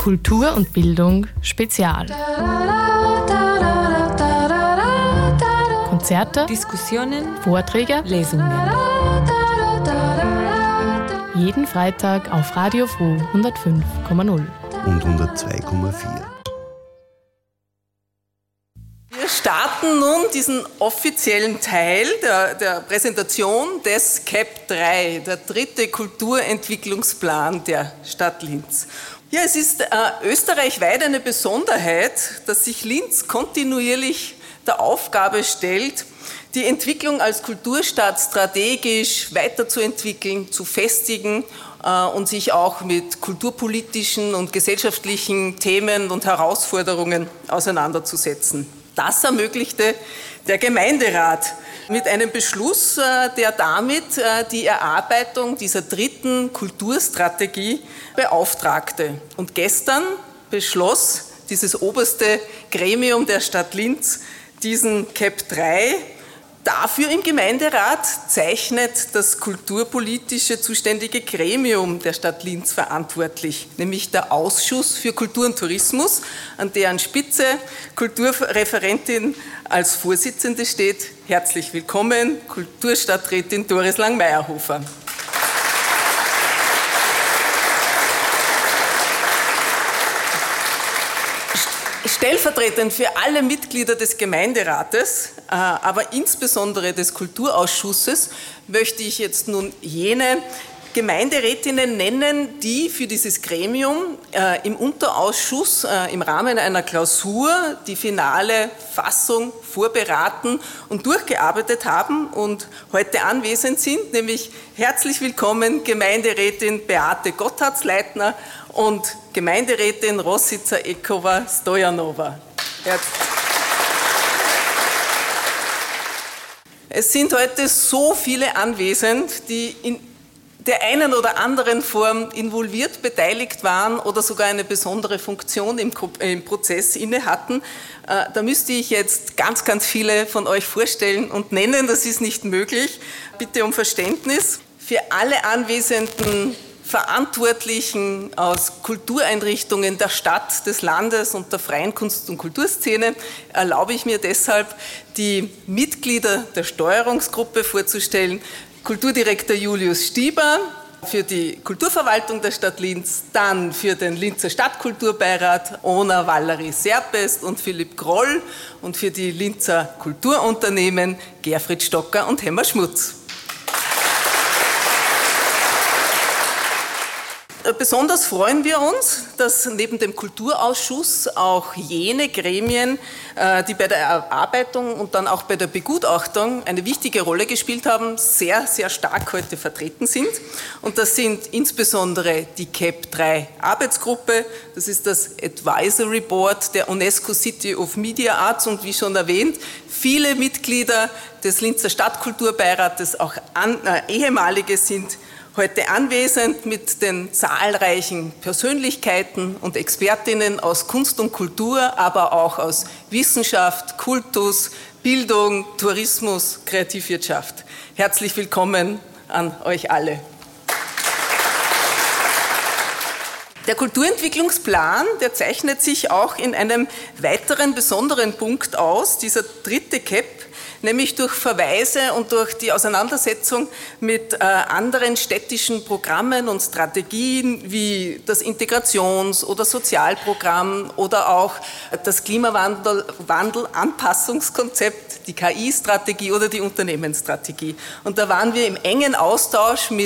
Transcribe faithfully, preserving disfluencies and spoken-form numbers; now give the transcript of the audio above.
Kultur und Bildung Spezial. Konzerte, Diskussionen, Vorträge, Lesungen. Jeden Freitag auf Radio Froh hundertfünf Komma null und hundertzwei Komma vier. Wir starten nun diesen offiziellen Teil der, der Präsentation des C E P drei, der dritte Kulturentwicklungsplan der Stadt Linz. Ja, es ist äh, österreichweit eine Besonderheit, dass sich Linz kontinuierlich der Aufgabe stellt, die Entwicklung als Kulturstadt strategisch weiterzuentwickeln, zu festigen äh, und sich auch mit kulturpolitischen und gesellschaftlichen Themen und Herausforderungen auseinanderzusetzen. Das ermöglichte der Gemeinderat mit einem Beschluss, der damit die Erarbeitung dieser dritten Kulturstrategie beauftragte. Und gestern beschloss dieses oberste Gremium der Stadt Linz diesen C E P drei. Dafür im Gemeinderat zeichnet das kulturpolitische zuständige Gremium der Stadt Linz verantwortlich, nämlich der Ausschuss für Kultur und Tourismus, an deren Spitze Kulturreferentin als Vorsitzende steht. Herzlich willkommen, Kulturstadträtin Doris Lang-Meierhofer. Stellvertretend für alle Mitglieder des Gemeinderates, aber insbesondere des Kulturausschusses, möchte ich jetzt nun jene Gemeinderätinnen nennen, die für dieses Gremium äh, im Unterausschuss äh, im Rahmen einer Klausur die finale Fassung vorberaten und durchgearbeitet haben und heute anwesend sind, nämlich herzlich willkommen Gemeinderätin Beate Gotthardtsleitner und Gemeinderätin Rosica Ekova-Stojanova. Es sind heute so viele anwesend, die in der einen oder anderen Form involviert, beteiligt waren oder sogar eine besondere Funktion im, im Prozess inne hatten. Äh, da müsste ich jetzt ganz, ganz viele von euch vorstellen und nennen. Das ist nicht möglich. Bitte um Verständnis. Für alle anwesenden Verantwortlichen aus Kultureinrichtungen der Stadt, des Landes und der freien Kunst- und Kulturszene erlaube ich mir deshalb, die Mitglieder der Steuerungsgruppe vorzustellen. Kulturdirektor Julius Stieber für die Kulturverwaltung der Stadt Linz, dann für den Linzer Stadtkulturbeirat Ona Valerie Serpest und Philipp Groll und für die Linzer Kulturunternehmen Gerfried Stocker und Hemmer Schmutz. Besonders freuen wir uns, dass neben dem Kulturausschuss auch jene Gremien, die bei der Erarbeitung und dann auch bei der Begutachtung eine wichtige Rolle gespielt haben, sehr, sehr stark heute vertreten sind. Und das sind insbesondere die C E P drei Arbeitsgruppe, das ist das Advisory Board der UNESCO City of Media Arts und wie schon erwähnt, viele Mitglieder des Linzer Stadtkulturbeirates, auch an, äh, ehemalige, sind heute anwesend mit den zahlreichen Persönlichkeiten und Expertinnen aus Kunst und Kultur, aber auch aus Wissenschaft, Kultus, Bildung, Tourismus, Kreativwirtschaft. Herzlich willkommen an euch alle. Der Kulturentwicklungsplan, der zeichnet sich auch in einem weiteren besonderen Punkt aus, dieser dritte C E P, nämlich durch Verweise und durch die Auseinandersetzung mit äh, anderen städtischen Programmen und Strategien wie das Integrations- oder Sozialprogramm oder auch das Klimawandel-Anpassungskonzept, die K I-Strategie oder die Unternehmensstrategie. Und da waren wir im engen Austausch mit